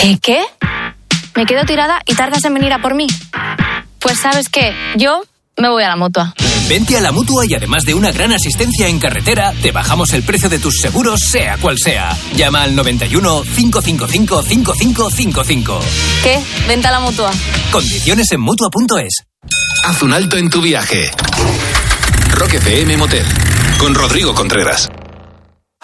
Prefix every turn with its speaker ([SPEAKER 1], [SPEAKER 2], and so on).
[SPEAKER 1] ¿Qué? ¿Me quedo tirada y tardas en venir a por mí? Pues ¿sabes qué? Yo me voy a la Mutua.
[SPEAKER 2] Vente a la Mutua y además de una gran asistencia en carretera, te bajamos el precio de tus seguros, sea cual sea. Llama al 91 555 5555.
[SPEAKER 1] ¿Qué? Vente a la Mutua.
[SPEAKER 2] Condiciones en Mutua.es.
[SPEAKER 3] Haz un alto en tu viaje. Rock FM Motel, con Rodrigo Contreras.